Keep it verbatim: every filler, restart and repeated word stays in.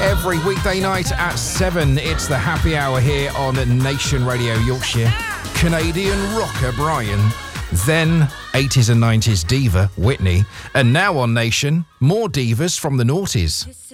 every weekday night at seven. It's the happy hour here on Nation Radio Yorkshire. Canadian rocker Brian, then eighties and nineties diva Whitney, and now on Nation, more divas from the noughties.